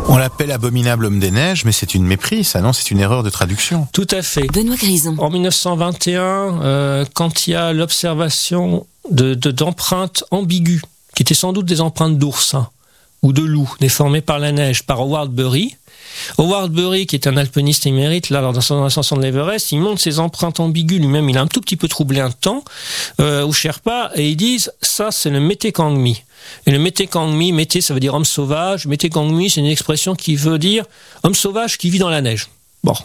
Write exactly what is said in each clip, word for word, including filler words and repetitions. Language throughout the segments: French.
On l'appelle abominable homme des neiges, mais c'est une méprise, ça, non? C'est une erreur de traduction. Tout à fait. Benoît Grison. En dix-neuf cent vingt et un, euh, quand il y a l'observation de, de, d'empreintes ambiguës, qui étaient sans doute des empreintes d'ours, hein, ou de loups, déformées par la neige, par Howard Bury. Howard Bury, qui est un alpiniste émérite, là, lors de son ascension de l'Everest, il montre ces empreintes ambiguës lui-même, il a un tout petit peu troublé un temps, euh, aux Sherpas, et ils disent, ça, c'est le Metekangmi. Et le Metekangmi, Mete, ça veut dire homme sauvage, Metekangmi, c'est une expression qui veut dire homme sauvage qui vit dans la neige. Bon.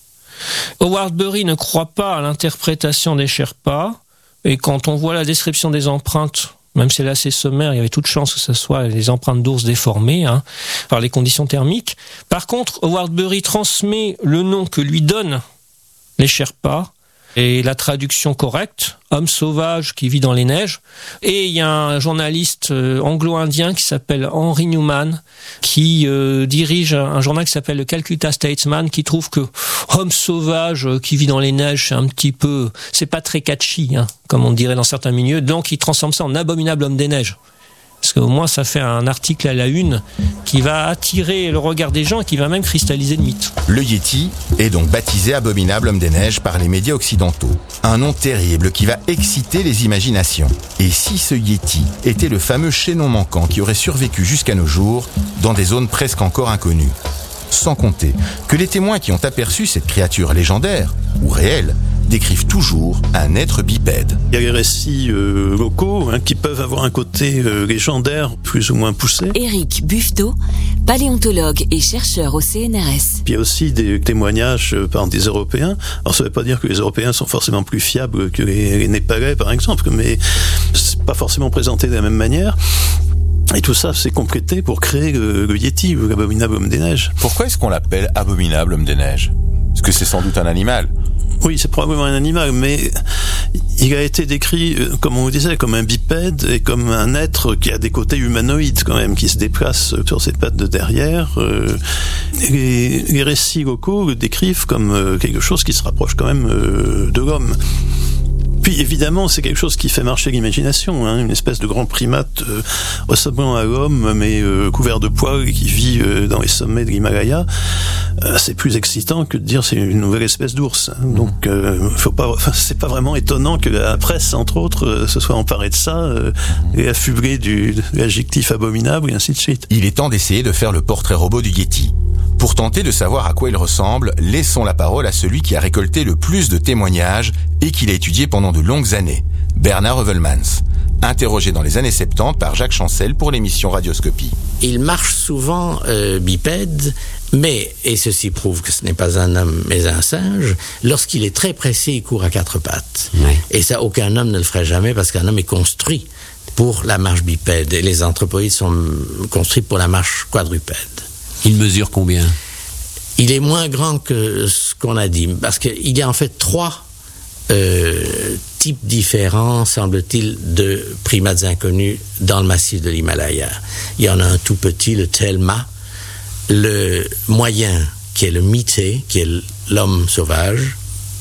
Howard Bury ne croit pas à l'interprétation des Sherpas, et quand on voit la description des empreintes, même si elle est assez sommaire, il y avait toute chance que ce soit les empreintes d'ours déformées hein, par les conditions thermiques. Par contre, Howard Bury transmet le nom que lui donnent les Sherpas et la traduction correcte, homme sauvage qui vit dans les neiges. Et il y a un journaliste euh, anglo-indien qui s'appelle Henry Newman, qui euh, dirige un, un journal qui s'appelle le Calcutta Statesman, qui trouve que homme sauvage euh, qui vit dans les neiges, c'est un petit peu, c'est pas très catchy, hein, comme on dirait dans certains milieux. Donc il transforme ça en abominable homme des neiges. Parce qu'au moins, ça fait un article à la une qui va attirer le regard des gens et qui va même cristalliser le mythe. Le Yéti est donc baptisé abominable homme des neiges par les médias occidentaux. Un nom terrible qui va exciter les imaginations. Et si ce Yéti était le fameux chaînon manquant qui aurait survécu jusqu'à nos jours dans des zones presque encore inconnues? Sans compter que les témoins qui ont aperçu cette créature légendaire, ou réelle, décrivent toujours un être bipède. Il y a les récits euh, locaux hein, qui peuvent avoir un côté euh, légendaire plus ou moins poussé. Éric Buffetot, paléontologue et chercheur au C N R S. Puis il y a aussi des témoignages euh, par des Européens. Alors ça ne veut pas dire que les Européens sont forcément plus fiables que les, les Népalais par exemple, mais c'est pas forcément présenté de la même manière. Et tout ça, c'est complété pour créer le, le Yéti, ou l'abominable homme des neiges. Pourquoi est-ce qu'on l'appelle abominable homme des neiges? Parce que c'est sans doute un animal. Oui, c'est probablement un animal, mais il a été décrit, comme on le disait, comme un bipède et comme un être qui a des côtés humanoïdes quand même, qui se déplace sur ses pattes de derrière. Les, les récits locaux le décrivent comme quelque chose qui se rapproche quand même de l'homme. Puis évidemment, c'est quelque chose qui fait marcher l'imagination, hein, une espèce de grand primate euh, ressemblant à l'homme, mais euh, couvert de poils et qui vit euh, dans les sommets de l'Himalaya. Euh, c'est plus excitant que de dire c'est une nouvelle espèce d'ours. Hein. Donc, euh, faut pas, enfin, c'est pas vraiment étonnant que la presse, entre autres, euh, se soit emparée de ça euh, et affublée du de l'adjectif abominable et ainsi de suite. Il est temps d'essayer de faire le portrait robot du Yéti. Pour tenter de savoir à quoi il ressemble, laissons la parole à celui qui a récolté le plus de témoignages et qui l'a étudié pendant de longues années, Bernard Heuvelmans, interrogé dans les années soixante-dix par Jacques Chancel pour l'émission Radioscopie. Il marche souvent euh, bipède, mais, et ceci prouve que ce n'est pas un homme mais un singe, lorsqu'il est très pressé, il court à quatre pattes. Oui. Et ça, aucun homme ne le ferait jamais parce qu'un homme est construit pour la marche bipède et les anthropoïdes sont construits pour la marche quadrupède. Il mesure combien? Il est moins grand que ce qu'on a dit, parce qu'il y a en fait trois euh, types différents, semble-t-il, de primates inconnus dans le massif de l'Himalaya. Il y en a un tout petit, le Telma, le moyen, qui est le Mité, qui est l'homme sauvage,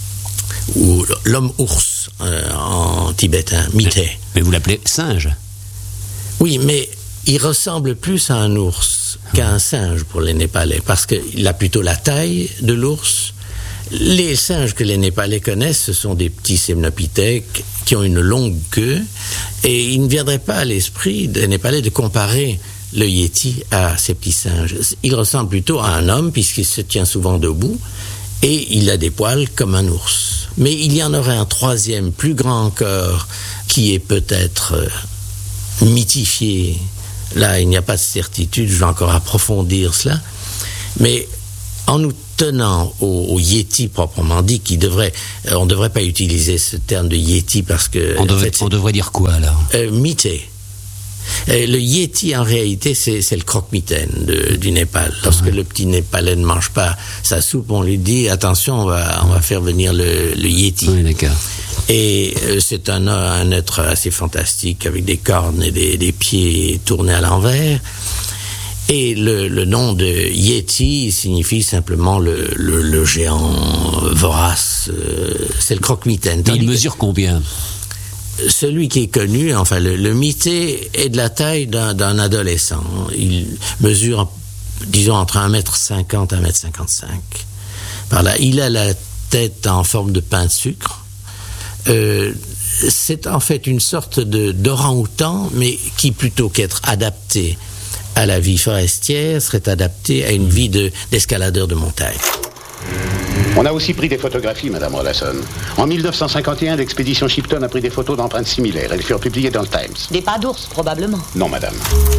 ou l'homme ours euh, en tibétain, Mité. Mais vous l'appelez singe? Oui, mais il ressemble plus à un ours qu'à un singe pour les Népalais, parce qu'il a plutôt la taille de l'ours. Les singes que les Népalais connaissent, ce sont des petits semnopithèques qui ont une longue queue, et il ne viendrait pas à l'esprit des Népalais de comparer le Yéti à ces petits singes. Il ressemble plutôt à un homme, puisqu'il se tient souvent debout, et il a des poils comme un ours. Mais il y en aurait un troisième, plus grand encore, qui est peut-être euh, mythifié. Là, il n'y a pas de certitude, je vais encore approfondir cela. Mais en nous tenant au, au Yéti proprement dit, qui devrait, euh, on ne devrait pas utiliser ce terme de Yéti parce que... On, devait, en fait, on devrait dire quoi, alors euh, Mité. Euh, le Yéti, en réalité, c'est, c'est le croque-mitaine de, du Népal. Lorsque le petit Népalais ne mange pas sa soupe, on lui dit, attention, on va, on va faire venir le, le Yéti. Oui, d'accord. Et euh, c'est un, un être assez fantastique, avec des cornes et des, des pieds tournés à l'envers. Et le, le nom de Yéti signifie simplement le, le, le géant vorace. Euh, c'est le croque-mitaine. Il mesure combien ? Celui qui est connu, enfin le, le Mité, est de la taille d'un, d'un adolescent. Il mesure disons entre un mètre cinquante et un mètre cinquante-cinq. Par là, il a la tête en forme de pain de sucre. Euh, c'est en fait une sorte de, d'orang-outan, mais qui, plutôt qu'être adapté à la vie forestière, serait adapté à une vie de, d'escaladeur de montagne. On a aussi pris des photographies, Madame Rollason. En dix-neuf cent cinquante et un, l'expédition Shipton a pris des photos d'empreintes similaires. Elles furent publiées dans le Times. Des pas d'ours, probablement. Non, Madame.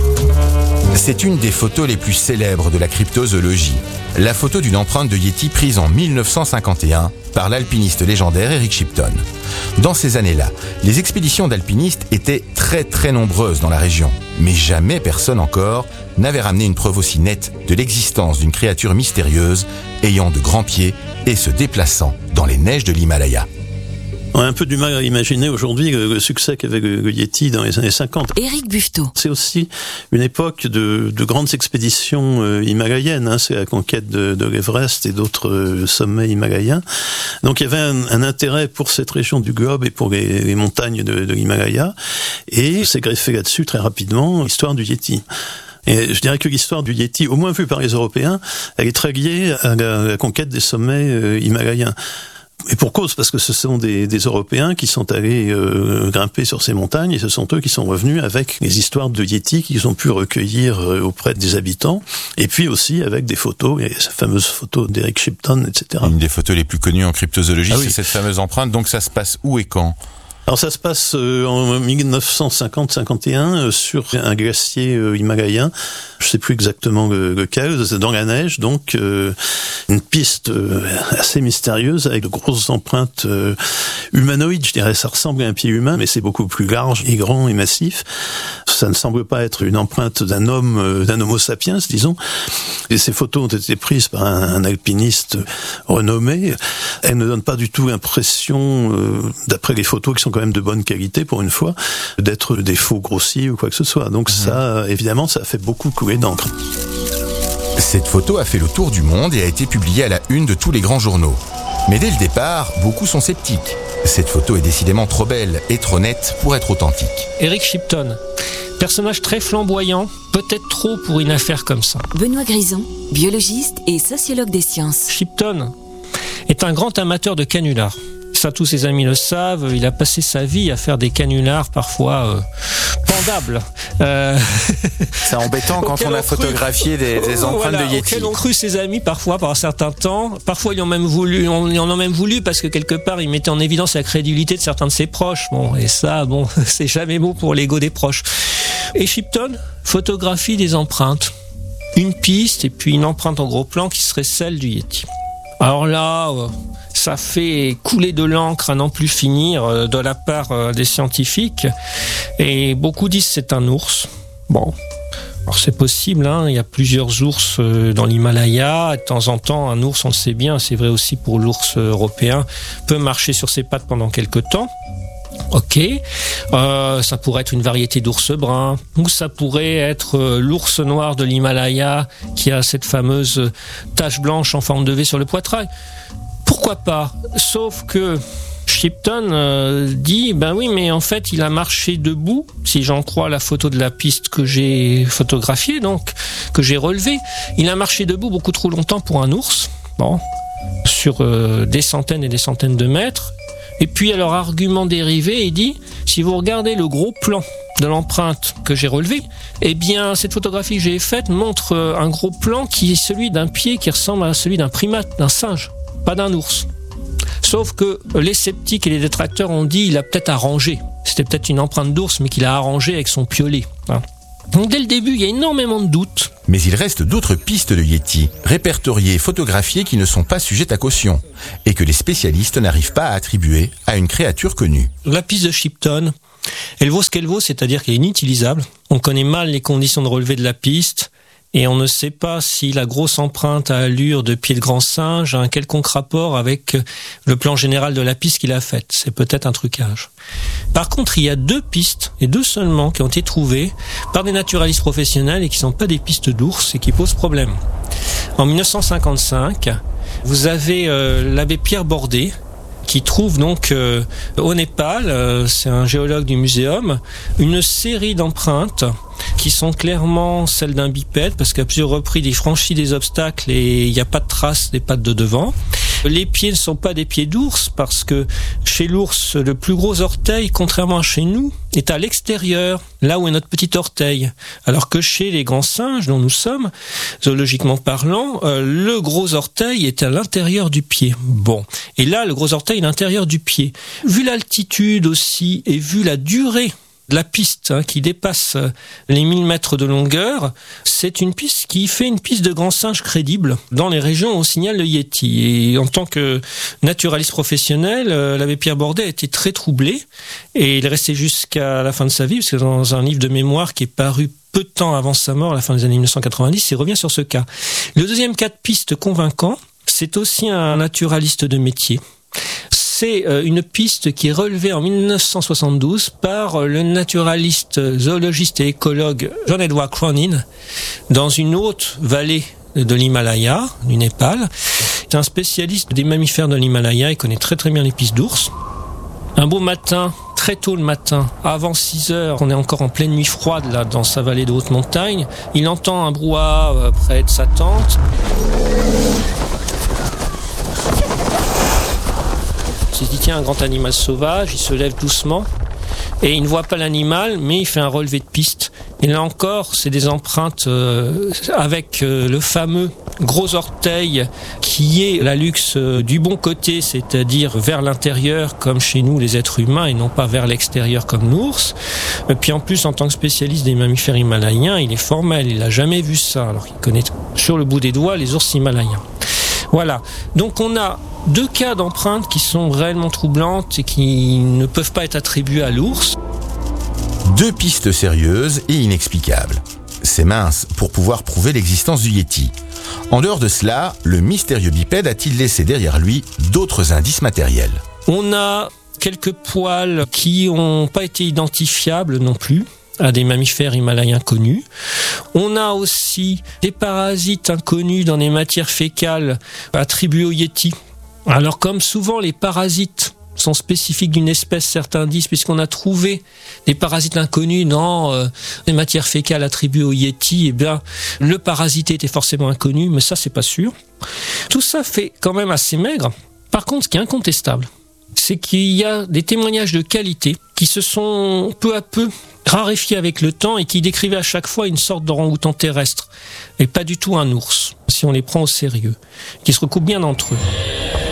C'est une des photos les plus célèbres de la cryptozoologie. La photo d'une empreinte de Yéti prise en dix-neuf cent cinquante et un par l'alpiniste légendaire Eric Shipton. Dans ces années-là, les expéditions d'alpinistes étaient très très nombreuses dans la région. Mais jamais personne encore n'avait ramené une preuve aussi nette de l'existence d'une créature mystérieuse ayant de grands pieds et se déplaçant dans les neiges de l'Himalaya. On a un peu du mal à imaginer aujourd'hui le succès qu'avait le Yéti dans les années cinquante. Éric Buffetot. C'est aussi une époque de, de grandes expéditions euh, himalayennes. Hein, c'est la conquête de, de l'Everest et d'autres euh, sommets himalayens. Donc il y avait un, un intérêt pour cette région du globe et pour les, les montagnes de, de l'Himalaya. Et c'est greffé là-dessus très rapidement l'histoire du Yéti. Et je dirais que l'histoire du Yéti, au moins vue par les Européens, elle est très liée à la, à la conquête des sommets euh, himalayens. Et pour cause, parce que ce sont des, des Européens qui sont allés euh, grimper sur ces montagnes, et ce sont eux qui sont revenus avec les histoires de Yéti qu'ils ont pu recueillir euh, auprès des habitants, et puis aussi avec des photos, et ces fameuses photos d'Eric Shipton, et cetera. Une des photos les plus connues en cryptozoologie, ah c'est oui. cette fameuse empreinte. Donc ça se passe où et quand ? Alors ça se passe euh, en dix-neuf cent cinquante cinquante et un euh, sur un glacier euh, himalayen, je sais plus exactement le, lequel, c'est dans la neige, donc euh, une piste euh, assez mystérieuse avec de grosses empreintes euh, humanoïdes, je dirais. Ça ressemble à un pied humain, mais c'est beaucoup plus large et grand et massif. Ça ne semble pas être une empreinte d'un homme, euh, d'un homo sapiens, disons. Et ces photos ont été prises par un, un alpiniste renommé. Elles ne donnent pas du tout l'impression, euh, d'après les photos qui sont quand même de bonne qualité pour une fois, d'être des faux grossiers ou quoi que ce soit. Donc mmh. ça, évidemment, ça a fait beaucoup couler d'encre. Cette photo a fait le tour du monde et a été publiée à la une de tous les grands journaux. Mais dès le départ, beaucoup sont sceptiques. Cette photo est décidément trop belle et trop nette pour être authentique. Eric Shipton, personnage très flamboyant, peut-être trop pour une affaire comme ça. Benoît Grison, biologiste et sociologue des sciences. Shipton est un grand amateur de canulars. Ça, tous ses amis le savent. Il a passé sa vie à faire des canulars parfois euh, pendables. Euh... C'est embêtant quand on a photographié des, des empreintes voilà, de Yéti. Auxquels ont cru ses amis parfois par un certain temps. Parfois ils ont même voulu, on, ils en ont même voulu parce que quelque part ils mettaient en évidence la crédulité de certains de ses proches. Bon, et ça, bon, c'est jamais bon pour l'ego des proches. Et Shipton photographie des empreintes, une piste et puis une empreinte en gros plan qui serait celle du Yéti. Alors là, euh, ça fait couler de l'encre à n'en plus finir euh, de la part euh, des scientifiques. Et beaucoup disent que c'est un ours. Bon, alors c'est possible, hein, il y a plusieurs ours euh, dans l'Himalaya. De temps en temps, un ours, on le sait bien, c'est vrai aussi pour l'ours européen, peut marcher sur ses pattes pendant quelque temps. Ok, euh, ça pourrait être une variété d'ours brun, ou ça pourrait être euh, l'ours noir de l'Himalaya qui a cette fameuse tache blanche en forme de V sur le poitrail. Pourquoi pas ? Sauf que Shipton euh, dit, ben oui, mais en fait, il a marché debout, si j'en crois la photo de la piste que j'ai photographiée, donc, que j'ai relevée. Il a marché debout beaucoup trop longtemps pour un ours, bon, sur euh, des centaines et des centaines de mètres. Et puis, à leur argument dérivé, il dit, si vous regardez le gros plan de l'empreinte que j'ai relevée, eh bien, cette photographie que j'ai faite montre un gros plan qui est celui d'un pied qui ressemble à celui d'un primate, d'un singe, pas d'un ours. Sauf que les sceptiques et les détracteurs ont dit, il a peut-être arrangé. C'était peut-être une empreinte d'ours, mais qu'il a arrangé avec son piolet. Hein. Donc, dès le début, il y a énormément de doutes. Mais il reste d'autres pistes de Yéti, répertoriées et photographiées qui ne sont pas sujettes à caution, et que les spécialistes n'arrivent pas à attribuer à une créature connue. La piste de Shipton, elle vaut ce qu'elle vaut, c'est-à-dire qu'elle est inutilisable. On connaît mal les conditions de relevé de la piste, et on ne sait pas si la grosse empreinte à allure de pied de grand singe a un quelconque rapport avec le plan général de la piste qu'il a faite. C'est peut-être un trucage. Par contre, il y a deux pistes, et deux seulement, qui ont été trouvées par des naturalistes professionnels et qui ne sont pas des pistes d'ours et qui posent problème. En dix-neuf cent cinquante-cinq, vous avez euh, l'abbé Pierre Bordet, qui trouve donc euh, au Népal, euh, c'est un géologue du muséum, une série d'empreintes qui sont clairement celles d'un bipède, parce qu'à plusieurs reprises, il franchit des obstacles et il n'y a pas de traces des pattes de devant. Les pieds ne sont pas des pieds d'ours, parce que chez l'ours, le plus gros orteil, contrairement à chez nous, est à l'extérieur, là où est notre petit orteil. Alors que chez les grands singes, dont nous sommes, zoologiquement parlant, euh, le gros orteil est à l'intérieur du pied. Bon. Et là, le gros orteil est à l'intérieur du pied. Vu l'altitude aussi, et vu la durée de la piste hein, qui dépasse les mille mètres de longueur, c'est une piste qui fait une piste de grand singe crédible dans les régions où on signale le Yéti. Et en tant que naturaliste professionnel, euh, l'abbé Pierre Bordet a été très troublé et il est resté jusqu'à la fin de sa vie, parce que dans un livre de mémoire qui est paru peu de temps avant sa mort, à la fin des années mille neuf cent quatre-vingt-dix, il revient sur ce cas. Le deuxième cas de piste convaincant, c'est aussi un naturaliste de métier. C'est une piste qui est relevée en mille neuf cent soixante-douze par le naturaliste, zoologiste et écologue John Edward Cronin dans une haute vallée de l'Himalaya, du Népal. C'est un spécialiste des mammifères de l'Himalaya, il connaît très très bien les pistes d'ours. Un beau matin, très tôt le matin, avant six heures, on est encore en pleine nuit froide là dans sa vallée de haute montagne, il entend un brouhaha près de sa tente. Il se dit tiens, un grand animal sauvage, il se lève doucement et il ne voit pas l'animal, mais il fait un relevé de piste. Et là encore, c'est des empreintes euh, avec euh, le fameux gros orteil qui est la luxe euh, du bon côté, c'est-à-dire vers l'intérieur comme chez nous les êtres humains et non pas vers l'extérieur comme l'ours. Et puis en plus, en tant que spécialiste des mammifères himalayens, il est formel, il n'a jamais vu ça, alors qu'il connaît sur le bout des doigts les ours himalayens. Voilà, donc on a deux cas d'empreintes qui sont réellement troublantes et qui ne peuvent pas être attribuées à l'ours. Deux pistes sérieuses et inexplicables. C'est mince pour pouvoir prouver l'existence du Yéti. En dehors de cela, le mystérieux bipède a-t-il laissé derrière lui d'autres indices matériels ? On a quelques poils qui n'ont pas été identifiables non plus à des mammifères himalayens connus. On a aussi des parasites inconnus dans les matières fécales attribués au Yéti. Alors comme souvent les parasites sont spécifiques d'une espèce, certains disent, puisqu'on a trouvé des parasites inconnus dans euh, les matières fécales attribuées au Yéti, eh bien le parasité était forcément inconnu, mais ça c'est pas sûr. Tout ça fait quand même assez maigre. Par contre, ce qui est incontestable, c'est qu'il y a des témoignages de qualité qui se sont peu à peu raréfiés avec le temps et qui décrivaient à chaque fois une sorte d'orang-outan terrestre et pas du tout un ours, si on les prend au sérieux, qui se recoupent bien entre eux.